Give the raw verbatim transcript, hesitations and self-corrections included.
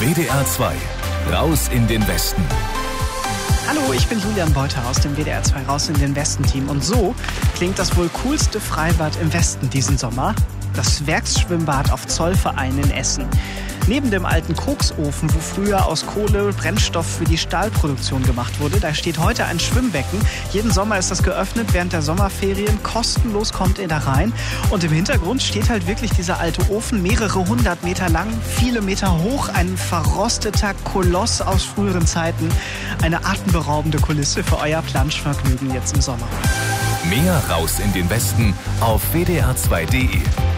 W D R zwei, raus in den Westen. Hallo, ich bin Julian Beuter aus dem W D R zwei Raus in den Westen-Team. Und so klingt das wohl coolste Freibad im Westen diesen Sommer. Das Werksschwimmbad auf Zollverein in Essen. Neben dem alten Koksofen, wo früher aus Kohle Brennstoff für die Stahlproduktion gemacht wurde, da steht heute ein Schwimmbecken. Jeden Sommer ist das geöffnet, während der Sommerferien. Kostenlos kommt ihr da rein. Und im Hintergrund steht halt wirklich dieser alte Ofen, mehrere hundert Meter lang, viele Meter hoch. Ein verrosteter Koloss aus früheren Zeiten. Eine atemberaubende Kulisse für euer Planschvergnügen jetzt im Sommer. Mehr Raus in den Westen auf W D R zwei Punkt D E.